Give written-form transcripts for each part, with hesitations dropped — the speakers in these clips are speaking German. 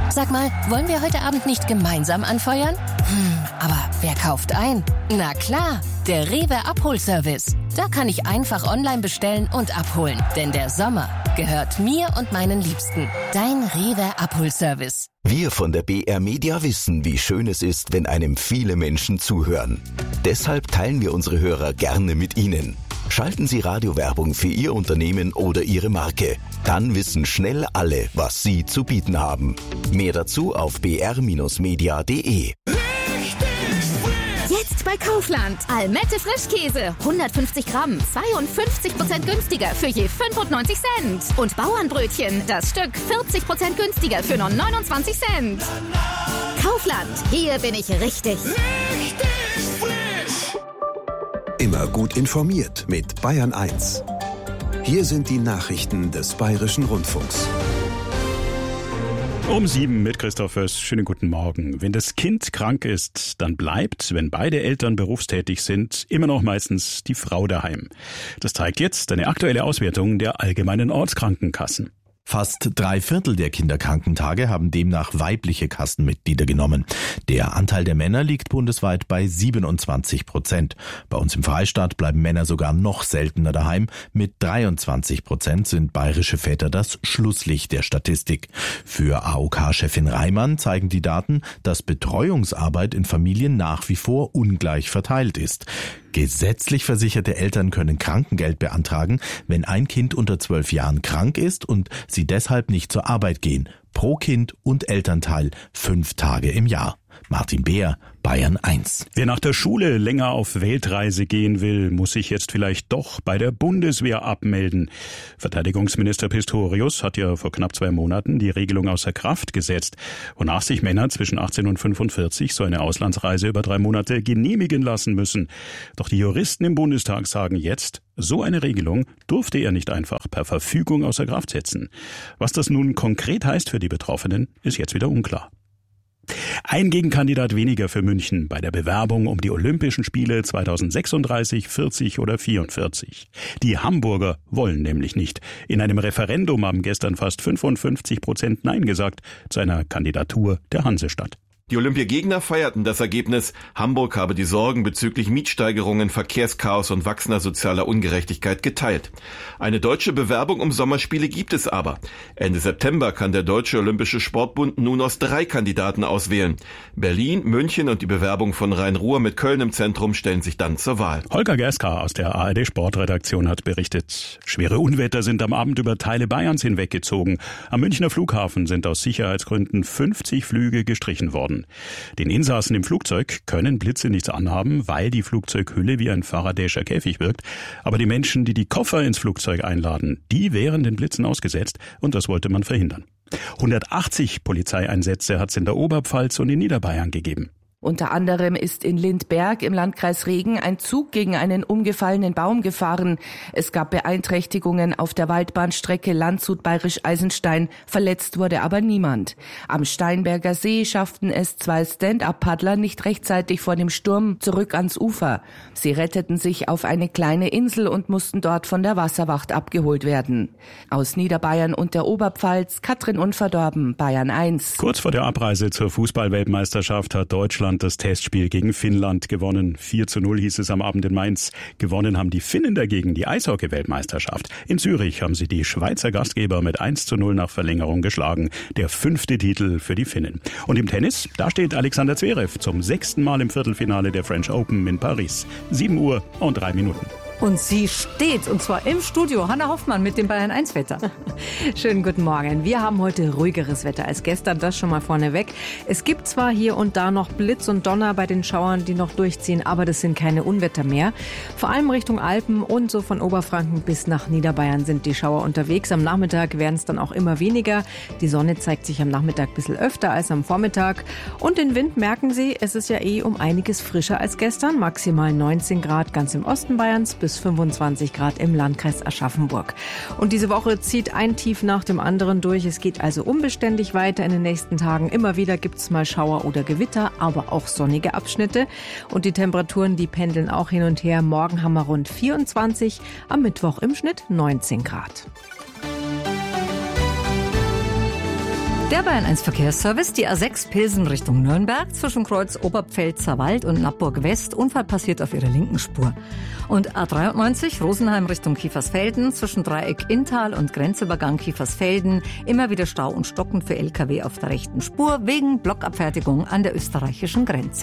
Sag mal, wollen wir heute Abend nicht gemeinsam anfeuern? Aber wer kauft ein? Na klar, der Rewe Abholservice. Da kann ich einfach online bestellen und abholen. Denn der Sommer gehört mir und meinen Liebsten. Dein Rewe Abholservice. Wir von der BR Media wissen, wie schön es ist, wenn einem viele Menschen zuhören. Deshalb teilen wir unsere Hörer gerne mit Ihnen. Schalten Sie Radiowerbung für Ihr Unternehmen oder Ihre Marke. Dann wissen schnell alle, was Sie zu bieten haben. Mehr dazu auf br-media.de. Jetzt bei Kaufland. Almette Frischkäse. 150 Gramm. 52% günstiger für je 95 Cent. Und Bauernbrötchen. Das Stück 40% günstiger für nur 29 Cent. Kaufland. Hier bin ich richtig. Immer gut informiert mit Bayern 1. Hier sind die Nachrichten des Bayerischen Rundfunks. Um 7 mit Christoph Föss. Schönen guten Morgen. Wenn das Kind krank ist, dann bleibt, wenn beide Eltern berufstätig sind, immer noch meistens die Frau daheim. Das zeigt jetzt eine aktuelle Auswertung der allgemeinen Ortskrankenkassen. Fast 3/4 der Kinderkrankentage haben demnach weibliche Kassenmitglieder genommen. Der Anteil der Männer liegt bundesweit bei 27%. Bei uns im Freistaat bleiben Männer sogar noch seltener daheim. Mit 23% sind bayerische Väter das Schlusslicht der Statistik. Für AOK-Chefin Reimann zeigen die Daten, dass Betreuungsarbeit in Familien nach wie vor ungleich verteilt ist. Gesetzlich versicherte Eltern können Krankengeld beantragen, wenn ein Kind unter 12 Jahren krank ist und sie deshalb nicht zur Arbeit gehen. Pro Kind und Elternteil 5 Tage im Jahr. Martin Beer, Bayern 1. Wer nach der Schule länger auf Weltreise gehen will, muss sich jetzt vielleicht doch bei der Bundeswehr abmelden. Verteidigungsminister Pistorius hat ja vor knapp 2 Monaten die Regelung außer Kraft gesetzt, wonach sich Männer zwischen 18 und 45 so eine Auslandsreise über 3 Monate genehmigen lassen müssen. Doch die Juristen im Bundestag sagen jetzt, so eine Regelung durfte er nicht einfach per Verfügung außer Kraft setzen. Was das nun konkret heißt für die Betroffenen, ist jetzt wieder unklar. Ein Gegenkandidat weniger für München bei der Bewerbung um die Olympischen Spiele 2036, 40 oder 44. Die Hamburger wollen nämlich nicht. In einem Referendum haben gestern fast 55% Nein gesagt zu einer Kandidatur der Hansestadt. Die Olympiagegner feierten das Ergebnis. Hamburg habe die Sorgen bezüglich Mietsteigerungen, Verkehrschaos und wachsender sozialer Ungerechtigkeit geteilt. Eine deutsche Bewerbung um Sommerspiele gibt es aber. Ende September kann der Deutsche Olympische Sportbund nun aus 3 Kandidaten auswählen. Berlin, München und die Bewerbung von Rhein-Ruhr mit Köln im Zentrum stellen sich dann zur Wahl. Holger Gerska aus der ARD Sportredaktion hat berichtet. Schwere Unwetter sind am Abend über Teile Bayerns hinweggezogen. Am Münchner Flughafen sind aus Sicherheitsgründen 50 Flüge gestrichen worden. Den Insassen im Flugzeug können Blitze nichts anhaben, weil die Flugzeughülle wie ein Faraday'scher Käfig wirkt. Aber die Menschen, die die Koffer ins Flugzeug einladen, die wären den Blitzen ausgesetzt und das wollte man verhindern. 180 Polizeieinsätze hat es in der Oberpfalz und in Niederbayern gegeben. Unter anderem ist in Lindberg im Landkreis Regen ein Zug gegen einen umgefallenen Baum gefahren. Es gab Beeinträchtigungen auf der Waldbahnstrecke Landshut-Bayerisch-Eisenstein. Verletzt wurde aber niemand. Am Steinberger See schafften es 2 Stand-up-Paddler nicht rechtzeitig vor dem Sturm zurück ans Ufer. Sie retteten sich auf eine kleine Insel und mussten dort von der Wasserwacht abgeholt werden. Aus Niederbayern und der Oberpfalz, Katrin Unverdorben, Bayern 1. Kurz vor der Abreise zur Fußball-Weltmeisterschaft hat Deutschland das Testspiel gegen Finnland gewonnen. 4:0 hieß es am Abend in Mainz. Gewonnen haben die Finnen dagegen die Eishockey-Weltmeisterschaft. In Zürich haben sie die Schweizer Gastgeber mit 1:0 nach Verlängerung geschlagen. Der 5. Titel für die Finnen. Und im Tennis, da steht Alexander Zverev zum 6. Mal im Viertelfinale der French Open in Paris. 7:03. Und sie steht, und zwar im Studio, Hanna Hoffmann mit dem Bayern 1 Wetter. Schönen guten Morgen. Wir haben heute ruhigeres Wetter als gestern, das schon mal vorneweg. Es gibt zwar hier und da noch Blitz und Donner bei den Schauern, die noch durchziehen, aber das sind keine Unwetter mehr. Vor allem Richtung Alpen und so von Oberfranken bis nach Niederbayern sind die Schauer unterwegs. Am Nachmittag werden es dann auch immer weniger. Die Sonne zeigt sich am Nachmittag ein bisschen öfter als am Vormittag. Und den Wind merken Sie, es ist ja um einiges frischer als gestern. Maximal 19 Grad ganz im Osten Bayerns bis 25 Grad im Landkreis Aschaffenburg. Und diese Woche zieht ein Tief nach dem anderen durch. Es geht also unbeständig weiter in den nächsten Tagen. Immer wieder gibt es mal Schauer oder Gewitter, aber auch sonnige Abschnitte. Und die Temperaturen, die pendeln auch hin und her. Morgen haben wir rund 24, am Mittwoch im Schnitt 19 Grad. Der Bayern 1 Verkehrsservice, die A6 Pilsen Richtung Nürnberg, zwischen Kreuz Oberpfälzer Wald und Nappburg West, Unfall passiert auf ihrer linken Spur. Und A93 Rosenheim Richtung Kiefersfelden, zwischen Dreieck Inntal und Grenzübergang Kiefersfelden, immer wieder Stau und Stocken für LKW auf der rechten Spur, wegen Blockabfertigung an der österreichischen Grenze.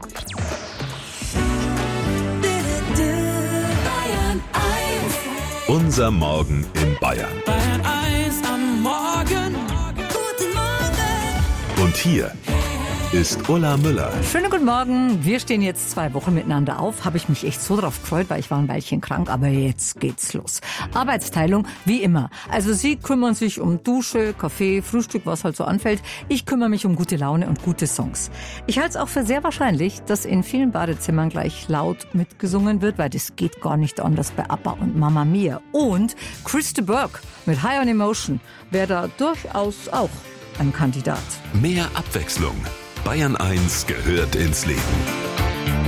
Unser Morgen in Bayern. Bayern 1 am Morgen. Guten Morgen. Und hier ist Ulla Müller. Schönen guten Morgen. Wir stehen jetzt 2 Wochen miteinander auf. Habe ich mich echt so drauf gefreut, weil ich war ein Weilchen krank. Aber jetzt geht's los. Arbeitsteilung wie immer. Also Sie kümmern sich um Dusche, Kaffee, Frühstück, was halt so anfällt. Ich kümmere mich um gute Laune und gute Songs. Ich halte es auch für sehr wahrscheinlich, dass in vielen Badezimmern gleich laut mitgesungen wird, weil das geht gar nicht anders bei ABBA und Mamma Mia. Und Chris de Burgh mit High on Emotion wäre da durchaus auch ein Kandidat. Mehr Abwechslung. Bayern 1 gehört ins Leben.